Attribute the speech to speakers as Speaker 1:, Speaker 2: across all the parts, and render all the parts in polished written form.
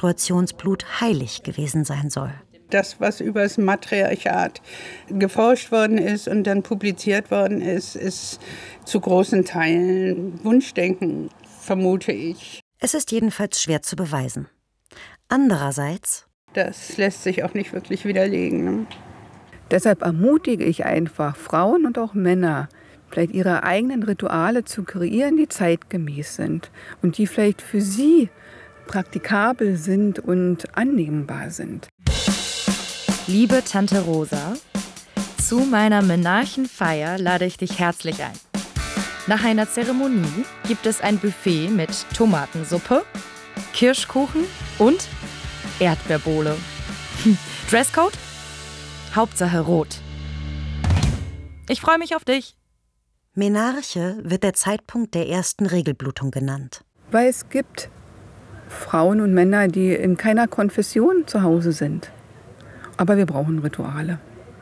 Speaker 1: Menstruationsblut heilig gewesen sein soll.
Speaker 2: Das, was über das Matriarchat geforscht worden ist und dann publiziert worden ist, ist zu großen Teilen Wunschdenken, vermute ich.
Speaker 1: Es ist jedenfalls schwer zu beweisen. Andererseits:
Speaker 2: Das lässt sich auch nicht wirklich widerlegen. Ne?
Speaker 3: Deshalb ermutige ich einfach Frauen und auch Männer, vielleicht ihre eigenen Rituale zu kreieren, die zeitgemäß sind und die vielleicht für sie praktikabel sind und annehmbar sind.
Speaker 4: Liebe Tante Rosa, zu meiner Menarchenfeier lade ich dich herzlich ein. Nach einer Zeremonie gibt es ein Buffet mit Tomatensuppe, Kirschkuchen und Erdbeerbohle. Dresscode? Hauptsache rot. Ich freue mich auf dich.
Speaker 1: Menarche wird der Zeitpunkt der ersten Regelblutung genannt.
Speaker 3: Weil es gibt Frauen und Männer, die in keiner Konfession zu Hause sind. Aber wir brauchen Rituale.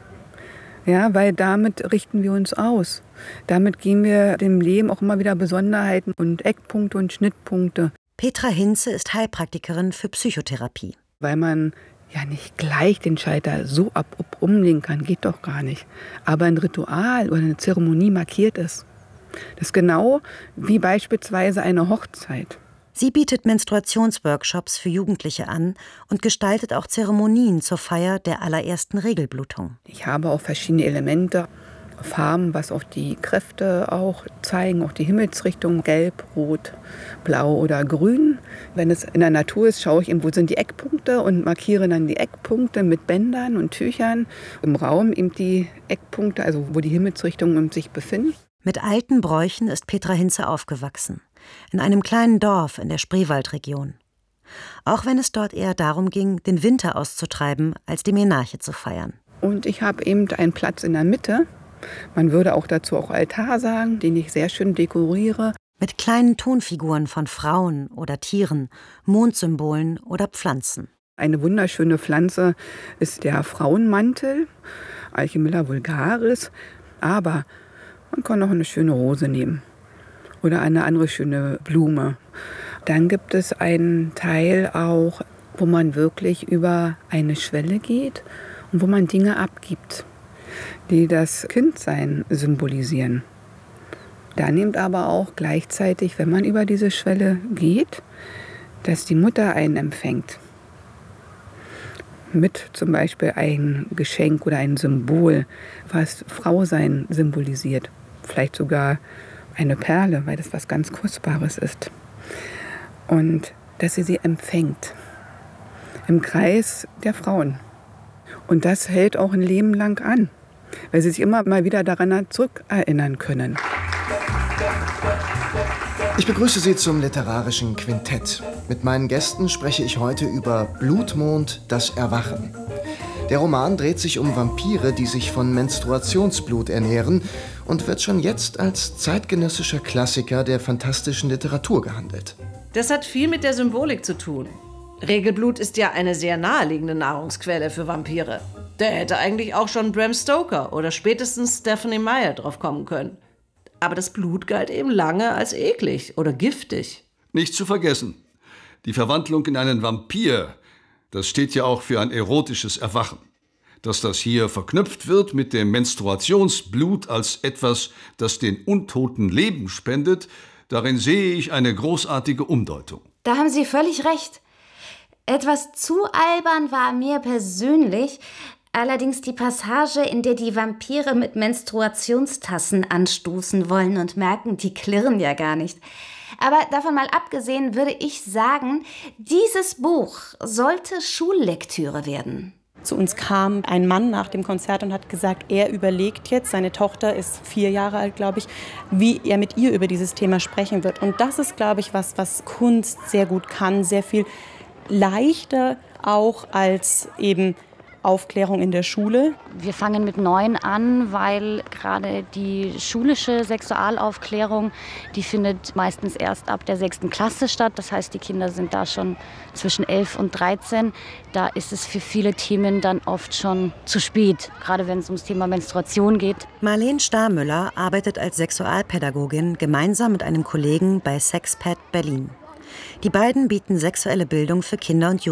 Speaker 3: Ja, weil damit richten wir uns aus. Damit geben wir dem Leben auch immer wieder Besonderheiten und Eckpunkte und Schnittpunkte.
Speaker 1: Petra Hinze ist Heilpraktikerin für Psychotherapie.
Speaker 3: Weil man ja nicht gleich den Schalter so umlegen kann, geht doch gar nicht. Aber ein Ritual oder eine Zeremonie markiert es. Das ist genau wie beispielsweise eine Hochzeit.
Speaker 1: Sie bietet Menstruationsworkshops für Jugendliche an und gestaltet auch Zeremonien zur Feier der allerersten Regelblutung.
Speaker 3: Ich habe auch verschiedene Elemente, Farben, was auch die Kräfte auch zeigen, auch die Himmelsrichtung, gelb, rot, blau oder grün. Wenn es in der Natur ist, schaue ich eben, wo sind die Eckpunkte und markiere dann die Eckpunkte mit Bändern und Tüchern. Im Raum eben die Eckpunkte, also wo die Himmelsrichtungen sich befinden.
Speaker 1: Mit alten Bräuchen ist Petra Hinze aufgewachsen. In einem kleinen Dorf in der Spreewaldregion. Auch wenn es dort eher darum ging, den Winter auszutreiben, als die Menarche zu feiern.
Speaker 3: Und ich habe eben einen Platz in der Mitte. Man würde auch dazu auch Altar sagen, den ich sehr schön dekoriere.
Speaker 1: Mit kleinen Tonfiguren von Frauen oder Tieren, Mondsymbolen oder Pflanzen.
Speaker 3: Eine wunderschöne Pflanze ist der Frauenmantel, Alchemilla vulgaris. Aber man kann auch eine schöne Rose nehmen. Oder eine andere schöne Blume. Dann gibt es einen Teil auch, wo man wirklich über eine Schwelle geht und wo man Dinge abgibt, die das Kindsein symbolisieren. Da nimmt aber auch gleichzeitig, wenn man über diese Schwelle geht, dass die Mutter einen empfängt. Mit zum Beispiel ein Geschenk oder ein Symbol, was Frausein symbolisiert. Vielleicht sogar eine Perle, weil das was ganz Kostbares ist. Und dass sie empfängt. Im Kreis der Frauen. Und das hält auch ein Leben lang an. Weil sie sich immer mal wieder daran zurückerinnern können.
Speaker 5: Ich begrüße Sie zum literarischen Quintett. Mit meinen Gästen spreche ich heute über Blutmond, das Erwachen. Der Roman dreht sich um Vampire, die sich von Menstruationsblut ernähren und wird schon jetzt als zeitgenössischer Klassiker der fantastischen Literatur gehandelt.
Speaker 6: Das hat viel mit der Symbolik zu tun. Regelblut ist ja eine sehr naheliegende Nahrungsquelle für Vampire. Da hätte eigentlich auch schon Bram Stoker oder spätestens Stephenie Meyer drauf kommen können. Aber das Blut galt eben lange als eklig oder giftig.
Speaker 7: Nicht zu vergessen, die Verwandlung in einen Vampir, das steht ja auch für ein erotisches Erwachen. Dass das hier verknüpft wird mit dem Menstruationsblut als etwas, das den Untoten Leben spendet, darin sehe ich eine großartige Umdeutung.
Speaker 8: Da haben Sie völlig recht. Etwas zu albern war mir persönlich allerdings die Passage, in der die Vampire mit Menstruationstassen anstoßen wollen und merken, die klirren ja gar nicht. Aber davon mal abgesehen würde ich sagen, dieses Buch sollte Schullektüre werden.
Speaker 9: Zu uns kam ein Mann nach dem Konzert und hat gesagt, er überlegt jetzt, seine Tochter ist 4 Jahre alt, glaube ich, wie er mit ihr über dieses Thema sprechen wird. Und das ist, glaube ich, was Kunst sehr gut kann, sehr viel leichter auch als eben Aufklärung in der Schule.
Speaker 10: Wir fangen mit 9 an, weil gerade die schulische Sexualaufklärung, die findet meistens erst ab der 6. Klasse statt. Das heißt, die Kinder sind da schon zwischen 11 und 13. Da ist es für viele Themen dann oft schon zu spät, gerade wenn es ums Thema Menstruation geht.
Speaker 1: Marleen Starmüller arbeitet als Sexualpädagogin gemeinsam mit einem Kollegen bei Sexped Berlin. Die beiden bieten sexuelle Bildung für Kinder und Jugendliche